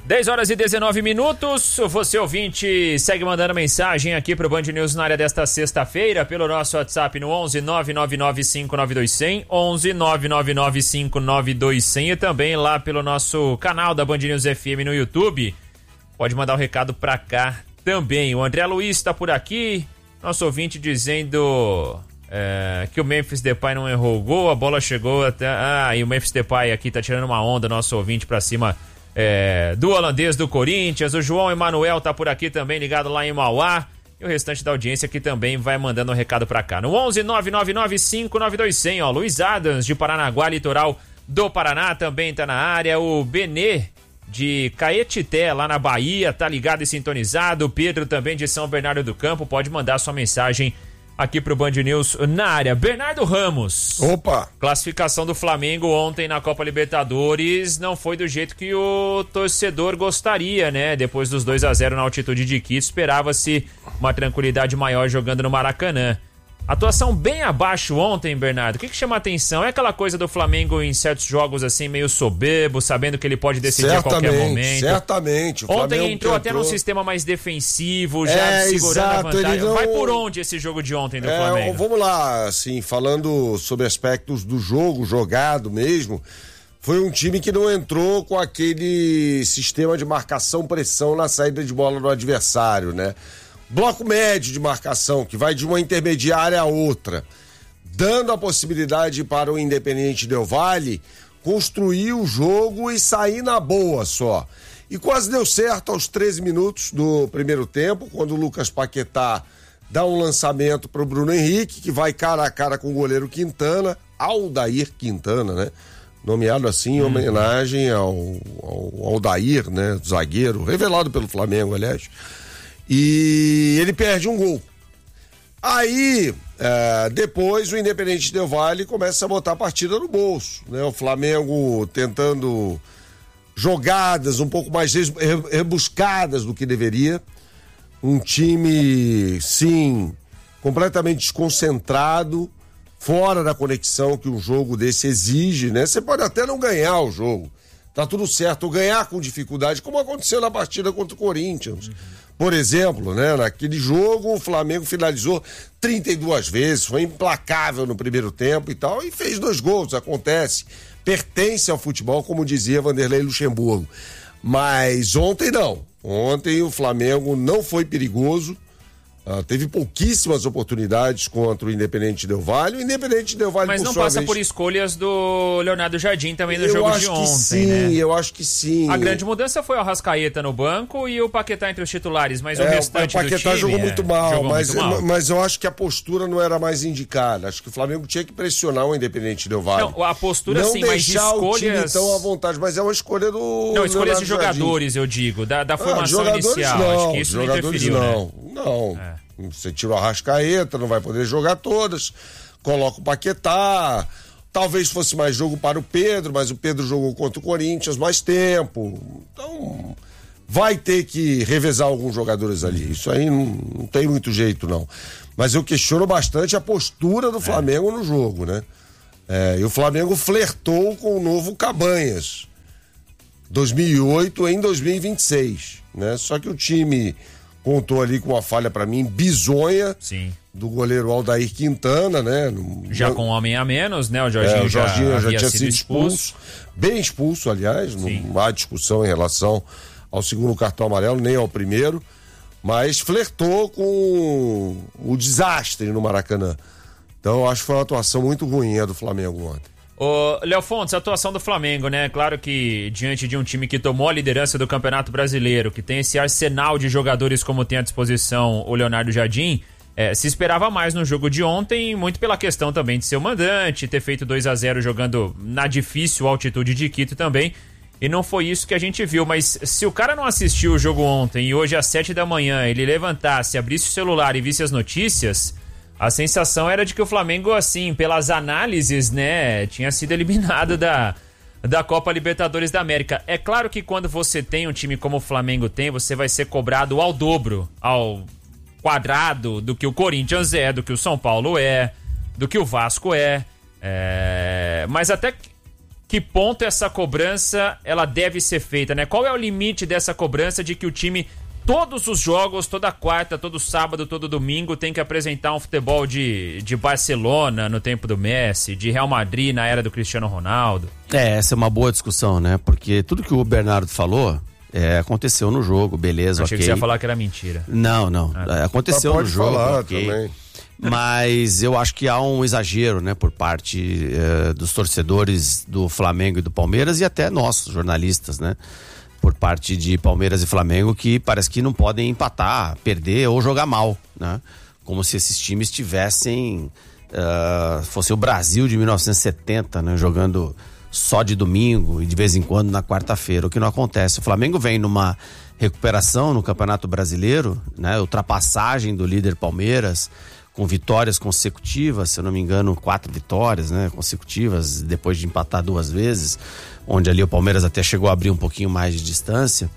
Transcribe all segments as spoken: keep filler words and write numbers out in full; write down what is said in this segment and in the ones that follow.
dez horas e dezenove minutos, você ouvinte segue mandando mensagem aqui pro Band News na área desta sexta-feira pelo nosso WhatsApp no onze nove nove nove cinco nove dois zero zero, onze nove nove nove cinco nove dois zero zero e também lá pelo nosso canal da Band News F M no YouTube. Pode mandar um recado pra cá também. O André Luiz tá por aqui, nosso ouvinte dizendo é, que o Memphis Depay não errou o gol, a bola chegou até... Ah, e o Memphis Depay aqui tá tirando uma onda, nosso ouvinte pra cima... É, do holandês do Corinthians. O João Emanuel tá por aqui também, ligado lá em Mauá. E o restante da audiência que também vai mandando um recado pra cá. No onze nove nove nove cinco nove dois zero zero, ó, Luiz Adams de Paranaguá, litoral do Paraná, também tá na área. O Benê de Caetité, lá na Bahia, tá ligado e sintonizado. O Pedro também de São Bernardo do Campo, pode mandar sua mensagem aqui pro Band News na área. Bernardo Ramos. Opa! Classificação do Flamengo ontem na Copa Libertadores não foi do jeito que o torcedor gostaria, né? Depois dos dois a zero na altitude de Quito, esperava-se uma tranquilidade maior jogando no Maracanã. Atuação bem abaixo ontem, Bernardo. O que, que chama a atenção? É aquela coisa do Flamengo em certos jogos assim, meio soberbo, sabendo que ele pode decidir certamente, a qualquer momento. Certamente. O ontem Flamengo entrou tentou... até num sistema mais defensivo, já é, segurando exato, a vantagem. não... Vai por onde esse jogo de ontem do é, Flamengo? Vamos lá, assim, falando sobre aspectos do jogo, jogado mesmo, foi um time que não entrou com aquele sistema de marcação-pressão na saída de bola do adversário, né? Bloco médio de marcação, que vai de uma intermediária a outra, dando a possibilidade para o Independiente Del Valle construir o jogo e sair na boa só. E quase deu certo aos treze minutos do primeiro tempo, quando o Lucas Paquetá dá um lançamento para o Bruno Henrique, que vai cara a cara com o goleiro Quintana, Aldair Quintana, né? Nomeado assim em hum. homenagem ao, ao Aldair, né? Zagueiro, revelado pelo Flamengo, aliás. E ele perde um gol. Aí, é, depois o Independente Del Valle começa a botar a partida no bolso, né? O Flamengo tentando jogadas um pouco mais rebuscadas do que deveria. Um time, sim, completamente desconcentrado, fora da conexão que um jogo desse exige, né? Você pode até não ganhar o jogo, tá tudo certo, ou ganhar com dificuldade, como aconteceu na partida contra o Corinthians. Uhum. Por exemplo, né, naquele jogo o Flamengo finalizou trinta e duas vezes, foi implacável no primeiro tempo e tal, e fez dois gols, acontece, pertence ao futebol, como dizia Vanderlei Luxemburgo. Mas ontem não, ontem o Flamengo não foi perigoso, uh, teve pouquíssimas oportunidades contra o Independente Del Valle. O Independente Del Valle, mas por não sua passa vez... por escolhas do Leonardo Jardim também no eu jogo acho de que ontem, sim, né? Eu acho que sim. A grande mudança foi o Arrascaeta no banco e o Paquetá entre os titulares, mas é, o restante o Paquetá do time... jogou muito mal, jogou mas, muito mal. mas eu acho que a postura não era mais indicada. Acho que o Flamengo tinha que pressionar o Independente Del Valle. Não, a postura não sim, mas deixar escolhas... o time tão à vontade, mas é uma escolha do... Não, escolhas Leonardo de jogadores, Jardim. eu digo, da, da Ah, formação jogadores inicial. não, Acho que isso não jogadores interferiu, não. né? Não, É. Você tira o Arrascaeta, não vai poder jogar todas, coloca o Paquetá, talvez fosse mais jogo para o Pedro, mas o Pedro jogou contra o Corinthians mais tempo, então vai ter que revezar alguns jogadores ali, isso aí não, não tem muito jeito não, mas eu questiono bastante a postura do Flamengo é. no jogo, né? É, e o Flamengo flertou com o novo Cabanhas, dois mil e oito em dois mil e vinte e seis, né? Só que o time contou ali com uma falha, pra mim, bizonha. Sim. Do goleiro Aldair Quintana, né? Já com um homem a menos, né? O Jorginho, é, o Jorginho já, já havia tinha sido sido expulso. expulso. Bem expulso, aliás. Sim. Não há discussão em relação ao segundo cartão amarelo, nem ao primeiro. Mas flertou com o desastre no Maracanã. Então, eu acho que foi uma atuação muito ruim a do Flamengo ontem. Ô, Léo Fontes, a atuação do Flamengo, né? Claro que diante de um time que tomou a liderança do Campeonato Brasileiro, que tem esse arsenal de jogadores como tem à disposição o Leonardo Jardim, é, se esperava mais no jogo de ontem, muito pela questão também de ser o mandante, ter feito dois a zero jogando na difícil altitude de Quito também, e não foi isso que a gente viu. Mas se o cara não assistiu o jogo ontem e hoje às sete da manhã ele levantasse, abrisse o celular e visse as notícias... A sensação era de que o Flamengo, assim, pelas análises, né, tinha sido eliminado da, da Copa Libertadores da América. É claro que quando você tem um time como o Flamengo tem, você vai ser cobrado ao dobro, ao quadrado do que o Corinthians é, do que o São Paulo é, do que o Vasco é. é... Mas até que que ponto essa cobrança ela deve ser feita, né? Qual é o limite dessa cobrança de que o time, todos os jogos, toda quarta, todo sábado, todo domingo, tem que apresentar um futebol de, de Barcelona no tempo do Messi, de Real Madrid na era do Cristiano Ronaldo? É, essa é uma boa discussão, né? Porque tudo que o Bernardo falou é, aconteceu no jogo, beleza, Achei ok. que você ia falar que era mentira. Não, não. Ah, aconteceu no jogo, falar ok. também. Mas eu acho que há um exagero, né, por parte eh, dos torcedores do Flamengo e do Palmeiras e até nós, jornalistas, né, por parte de Palmeiras e Flamengo, que parece que não podem empatar, perder ou jogar mal, né, como se esses times tivessem, uh, fosse o Brasil de mil novecentos e setenta, né, jogando só de domingo e de vez em quando na quarta-feira, o que não acontece. O Flamengo vem numa recuperação no Campeonato Brasileiro, né, ultrapassagem do líder Palmeiras, com vitórias consecutivas, se eu não me engano, quatro vitórias, né, consecutivas, depois de empatar duas vezes, onde ali o Palmeiras até chegou a abrir um pouquinho mais de distância,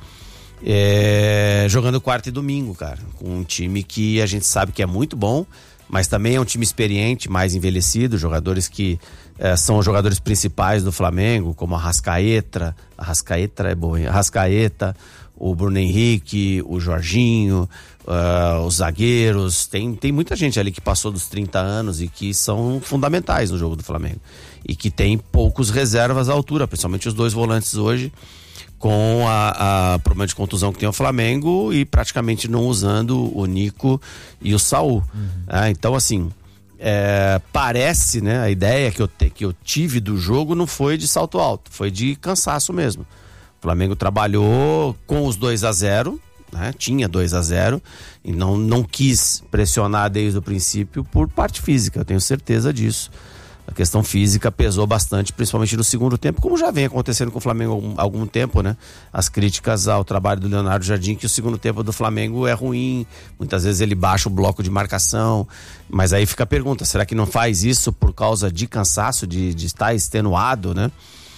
é, jogando quarta e domingo, cara, com um time que a gente sabe que é muito bom, mas também é um time experiente, mais envelhecido, jogadores que é, são os jogadores principais do Flamengo, como a Arrascaeta, a Arrascaeta é boa, hein? A Arrascaeta, o Bruno Henrique, o Jorginho, uh, os zagueiros, tem, tem muita gente ali que passou dos trinta anos e que são fundamentais no jogo do Flamengo e que tem poucos reservas à altura, principalmente os dois volantes hoje, com a, a problema de contusão que tem o Flamengo e praticamente não usando o Nico e o Saul. Uhum. Ah, então assim, é, parece, né, a ideia que eu, te, que eu tive do jogo não foi de salto alto, foi de cansaço mesmo. O Flamengo trabalhou com os dois a zero, né? Tinha dois a zero e não, não quis pressionar desde o princípio por parte física, eu tenho certeza disso. A questão física pesou bastante, principalmente no segundo tempo, como já vem acontecendo com o Flamengo há algum, algum tempo, né? As críticas ao trabalho do Leonardo Jardim, que o segundo tempo do Flamengo é ruim, muitas vezes ele baixa o bloco de marcação, mas aí fica a pergunta, será que não faz isso por causa de cansaço, de, de estar extenuado, né?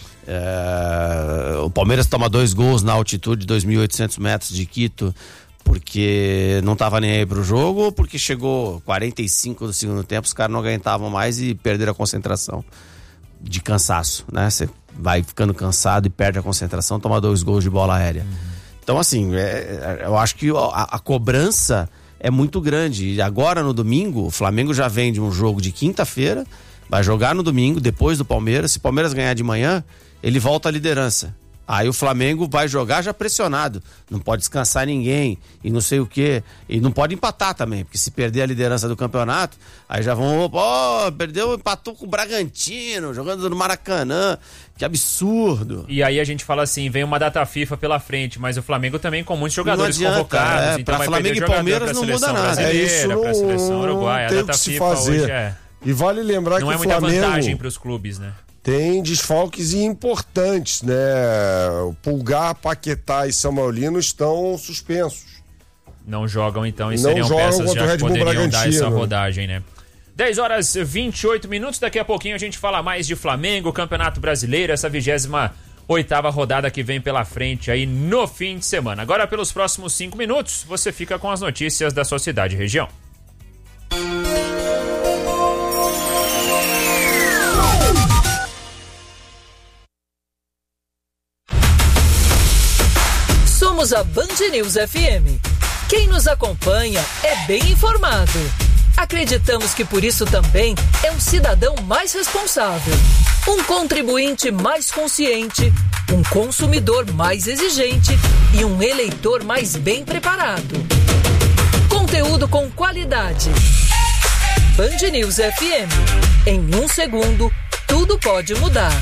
É, o Palmeiras toma dois gols na altitude de dois mil e oitocentos metros de Quito porque não estava nem aí pro jogo ou porque chegou quarenta e cinco do segundo tempo, os caras não aguentavam mais e perderam a concentração de cansaço, né? Você vai ficando cansado e perde a concentração, toma dois gols de bola aérea. Uhum. Então assim, é, eu acho que a, a cobrança é muito grande e agora no domingo o Flamengo já vem de um jogo de quinta-feira, vai jogar no domingo depois do Palmeiras, se o Palmeiras ganhar de manhã ele volta à liderança. Aí o Flamengo vai jogar já pressionado. Não pode descansar ninguém e não sei o quê. E não pode empatar também, porque se perder a liderança do campeonato, aí já vão, ó, oh, perdeu, empatou com o Bragantino, jogando no Maracanã. Que absurdo. E aí a gente fala assim, vem uma data FIFA pela frente, mas o Flamengo também com muitos jogadores adianta, convocados. É, então pra vai Flamengo e Palmeiras não muda nada. É isso, não, pra seleção uruguaia. A data FIFA fazer. Hoje é... E vale lembrar não que é o Flamengo... Não é muita vantagem pros clubes, né? Tem desfalques importantes, né? O Pulgar, Paquetá e Samuelino estão suspensos. Não jogam, então, e não seriam peças já que poderiam dar essa né? rodagem, né? dez horas e vinte e oito minutos, daqui a pouquinho a gente fala mais de Flamengo, Campeonato Brasileiro, essa vigésima oitava rodada que vem pela frente aí no fim de semana. Agora, pelos próximos cinco minutos, você fica com as notícias da sua cidade e região. Somos a Band News F M. Quem nos acompanha é bem informado. Acreditamos que por isso também é um cidadão mais responsável, um contribuinte mais consciente, um consumidor mais exigente e um eleitor mais bem preparado. Conteúdo com qualidade. Band News F M. Em um segundo, tudo pode mudar.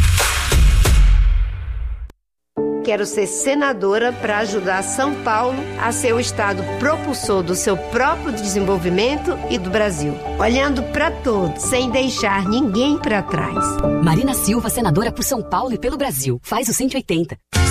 Quero ser senadora para ajudar São Paulo a ser o estado propulsor do seu próprio desenvolvimento e do Brasil. Olhando para todos, sem deixar ninguém para trás. Marina Silva, senadora por São Paulo e pelo Brasil. Faz o cento e oitenta.